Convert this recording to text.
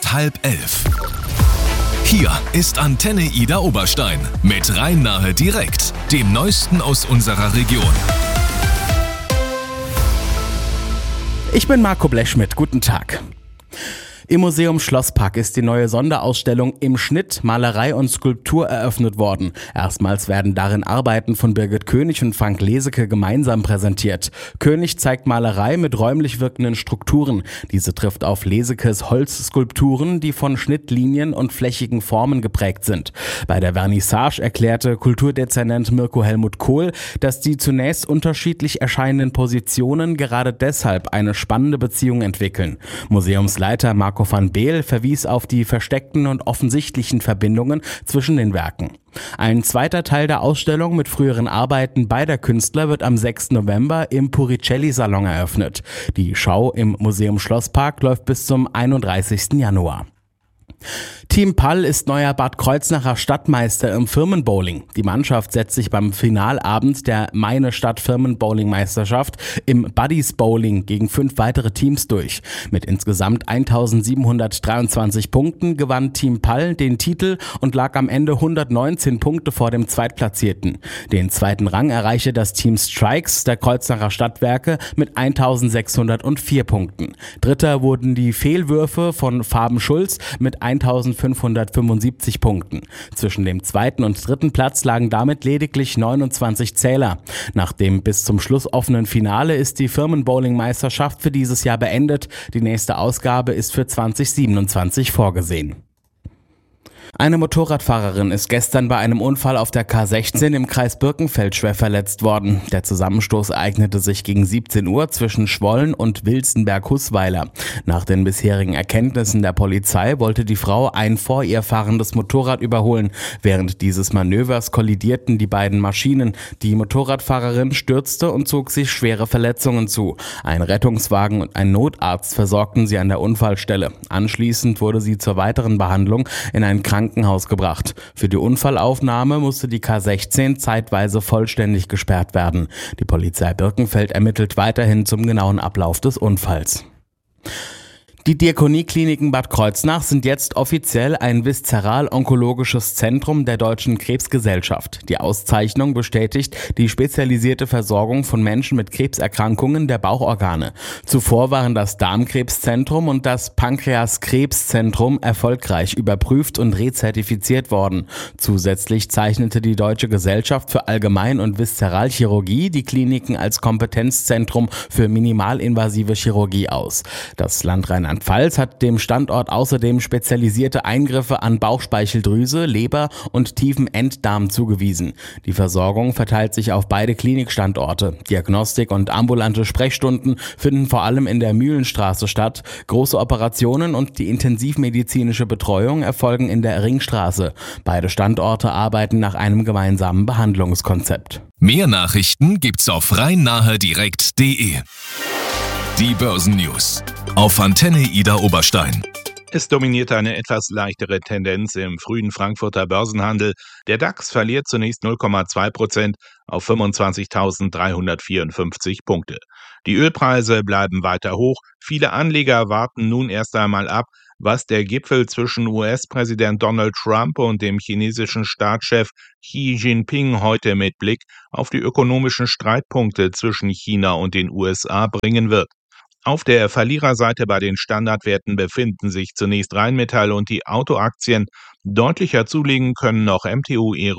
ist 10:30. Hier ist Antenne Ida Oberstein mit Rhein-Nahe direkt, dem Neuesten aus unserer Region. Ich bin Marco Blechschmidt, guten Tag. Im Museum Schlosspark ist die neue Sonderausstellung Im Schnitt, Malerei und Skulptur eröffnet worden. Erstmals werden darin Arbeiten von Birgit König und Frank Leseke gemeinsam präsentiert. König zeigt Malerei mit räumlich wirkenden Strukturen. Diese trifft auf Lesekes Holzskulpturen, die von Schnittlinien und flächigen Formen geprägt sind. Bei der Vernissage erklärte Kulturdezernent Mirko Helmut Kohl, dass die zunächst unterschiedlich erscheinenden Positionen gerade deshalb eine spannende Beziehung entwickeln. Museumsleiter Marco van Beel verwies auf die versteckten und offensichtlichen Verbindungen zwischen den Werken. Ein zweiter Teil der Ausstellung mit früheren Arbeiten beider Künstler wird am 6. November im Puricelli-Salon eröffnet. Die Schau im Museum Schlosspark läuft bis zum 31. Januar. Team Pall ist neuer Bad Kreuznacher Stadtmeister im Firmenbowling. Die Mannschaft setzt sich beim Finalabend der Meine Stadt Firmenbowling-Meisterschaft im Buddies Bowling gegen 5 weitere Teams durch. Mit insgesamt 1723 Punkten gewann Team Pall den Titel und lag am Ende 119 Punkte vor dem Zweitplatzierten. Den zweiten Rang erreichte das Team Strikes der Kreuznacher Stadtwerke mit 1604 Punkten. Dritter wurden die Fehlwürfe von Faben Schulz mit 1575 Punkten. Zwischen dem zweiten und dritten Platz lagen damit lediglich 29 Zähler. Nach dem bis zum Schluss offenen Finale ist die Firmenbowling-Meisterschaft für dieses Jahr beendet. Die nächste Ausgabe ist für 2027 vorgesehen. Eine Motorradfahrerin ist gestern bei einem Unfall auf der K16 im Kreis Birkenfeld schwer verletzt worden. Der Zusammenstoß ereignete sich gegen 17 Uhr zwischen Schwollen und Wilstenberg-Hußweiler. Nach den bisherigen Erkenntnissen der Polizei wollte die Frau ein vor ihr fahrendes Motorrad überholen. Während dieses Manövers kollidierten die beiden Maschinen. Die Motorradfahrerin stürzte und zog sich schwere Verletzungen zu. Ein Rettungswagen und ein Notarzt versorgten sie an der Unfallstelle. Anschließend wurde sie zur weiteren Behandlung in ein Krankenhaus gebracht. Für die Unfallaufnahme musste die K16 zeitweise vollständig gesperrt werden. Die Polizei Birkenfeld ermittelt weiterhin zum genauen Ablauf des Unfalls. Die Diakoniekliniken Bad Kreuznach sind jetzt offiziell ein viszeral-onkologisches Zentrum der Deutschen Krebsgesellschaft. Die Auszeichnung bestätigt die spezialisierte Versorgung von Menschen mit Krebserkrankungen der Bauchorgane. Zuvor waren das Darmkrebszentrum und das Pankreaskrebszentrum erfolgreich überprüft und rezertifiziert worden. Zusätzlich zeichnete die Deutsche Gesellschaft für Allgemein- und Viszeralchirurgie die Kliniken als Kompetenzzentrum für minimalinvasive Chirurgie aus. Das Land Rheinland-Pfalz hat dem Standort außerdem spezialisierte Eingriffe an Bauchspeicheldrüse, Leber und tiefen Enddarm zugewiesen. Die Versorgung verteilt sich auf beide Klinikstandorte. Diagnostik und ambulante Sprechstunden finden vor allem in der Mühlenstraße statt. Große Operationen und die intensivmedizinische Betreuung erfolgen in der Ringstraße. Beide Standorte arbeiten nach einem gemeinsamen Behandlungskonzept. Mehr Nachrichten gibt's auf rhein-nahe-direkt.de. Die Börsennews auf Antenne Ida Oberstein. Es dominiert eine etwas leichtere Tendenz im frühen Frankfurter Börsenhandel. Der DAX verliert zunächst 0,2% auf 25.354 Punkte. Die Ölpreise bleiben weiter hoch. Viele Anleger warten nun erst einmal ab, was der Gipfel zwischen US-Präsident Donald Trump und dem chinesischen Staatschef Xi Jinping heute mit Blick auf die ökonomischen Streitpunkte zwischen China und den USA bringen wird. Auf der Verliererseite bei den Standardwerten befinden sich zunächst Rheinmetall und die Autoaktien. Deutlicher zulegen können noch MTU